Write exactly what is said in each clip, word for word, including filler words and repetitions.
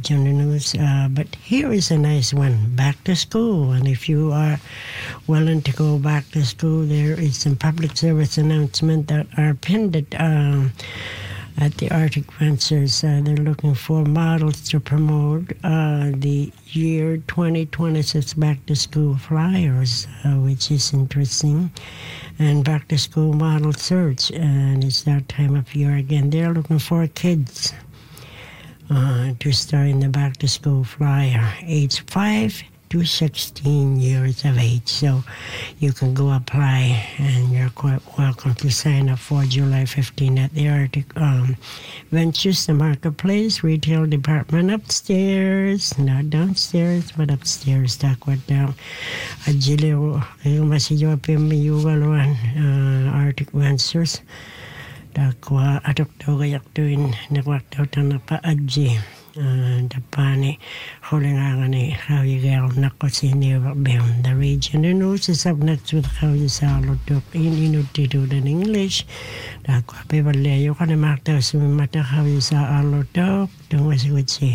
regional news. Uh, but here is a nice one, back to school. And if you are willing to go back to school, there is some public service announcement that are pinned at, um, at the Arctic Ventures. Uh, they're looking for models to promote uh, the year twenty twenty-six back to school flyers, uh, which is interesting. And back to school model search, and it's that time of year again. They're looking for kids uh, to start in the back to school flyer, age five to sixteen years of age. So you can go apply, and you're quite welcome to sign up for July fifteenth at the Arctic um, Ventures, the marketplace, retail department upstairs, not downstairs, but upstairs. Takwat down. Ajili, yung masiyo pimiyugaluan, Arctic Ventures. Takwa, atok daw kayak tuwin, nakwak daw tang napa-adji. Dapani holding on a how you get on Nakos near beyond the region. The news is up next with how you sound to in to do it in English. The people there you can mark those matter how you saw a lot of don't was good see.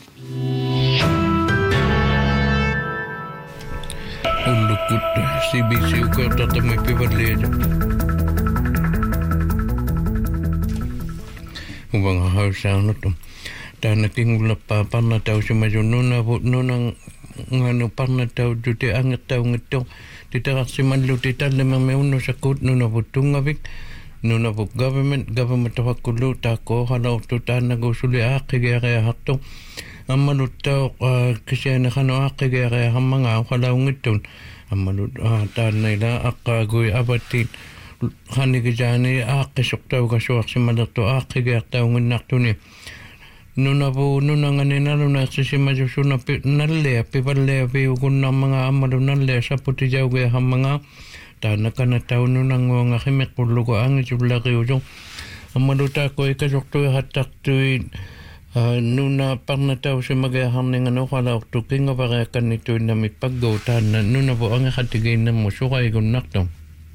Oh, look good. C B C, you got that my people there. Ubang house sound to. Tana tingula pa parna tau si maju nuna bu nuna nganu parna tau jute anget tau ngito titarak si manlu titale memeuno sakut nuna bu tungavik nuna bu government government tawakulu tako halau tu tana go suli akige ya hakto amalu tau kisena kano akige ya hamanga halau ngito amalu tana ila akagui abatin hani kijani akisok tau kasuak si malatu akige tau nginaktu ni nuna po nuna nga nina nuna sisi majusuna nalle pipalle pi ukunna mga amadu nalle sa puti jau ge hamanga tana kana tau nuna nga khimek pullu ko ang jubla ke ujong amadu ta ko ikajok tu hatak tu nuna parna tau si magaya hamne nga no kala tu kinga para kanito na mi paggo tana nuna po ang khatigay na mo sukay kunak to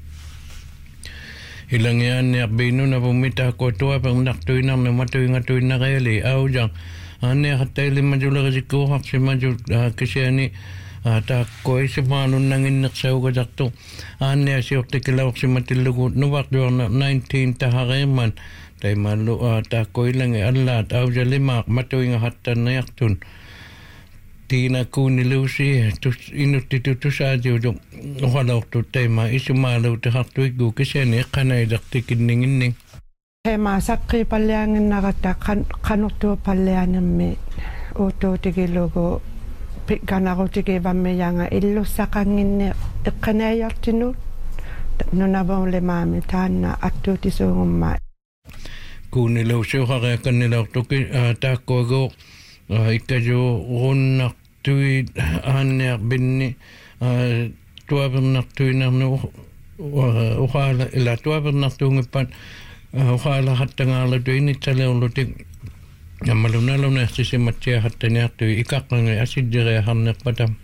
ilang yan ni Abino na pumita ko tuwa pang naktuy na may matuy nga tuy na kaili aw jang ane hatay lima jula kasi kuhak si maju kasi ani ta koy si manon nangin naksaw ka jakto ane si okte kilawak si matilugot nuwak doon na nineteen tahareman tay malu ta koy lang e alat aw jalimak matuy nga hatan na yaktun tina ko ni Lucy tus inuti tu sa jo jo wala to tema isumalo te hakto igu kasi ne kanay daktikin ningin ning he masakri palyangin nakata kan kanukto palyangan me oto tigilogo pikana ko tige bamme yanga illo sakangin ne kanay yaktinu nunabong le mami tana atto tisungumma ko ni Lucy hare kanila to ki ta ko go ikajo ronak tui aner binni tuabernak tui narno uhala ila tuabernak tungipan uhala hattangala tui ni taleulutik amaluna luna sisi matya hattanya tui ikakanga asidire harnak patam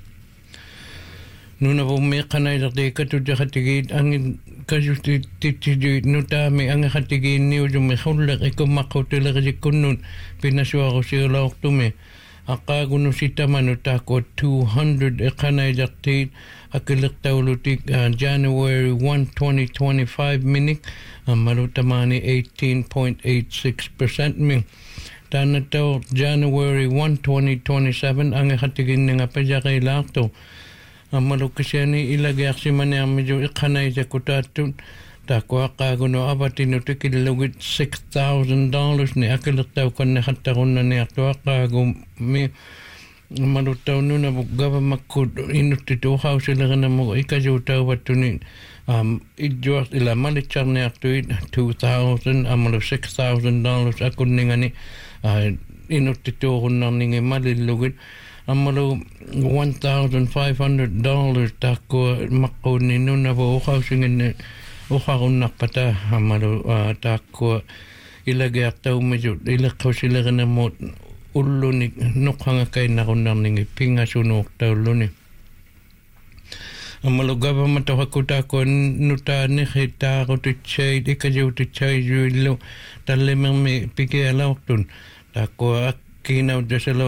nuna bumi kanay dati katuja hatigid angin kasuti titiju nutami ang hatigid ni ujumi khulak ikumakutila kasi kunun pinaswa ko siya laok tumi akaguno sita manuta ko two hundred kanay dati akilik taulutik January first twenty twenty-five minik malutamani eighteen point eight six percent ming tanataw January first twenty twenty-seven ang hatigid nga pajakay lakto malukasyan ilagay si manya medyo ikanay sa kutatun tako akaguno abatin ito kilawit six thousand dollars ni akilataw kan na hatakon na niya to akago mi malutaw nun na bugaba makud inutito how sila ka na mo ikajutaw bato ni um, idyo ila malichar niya to two thousand amalo six thousand dollars akon ni nga ni uh, inutito ko na ni malilugit amalo one thousand five hundred dollars tako mako ni nun na po ukaw singin ukaw nakpata amalo uh, tako ilagay aktaw medyo ilakaw sila ka na mo ulo ni nukhanga kay na kung nang pinga sunok taw ni amalo gaba matawa ko tako nuta ni kita ko tchay di ka jo tchay jo lo talemang me piki alaw tun tako kinaw dyan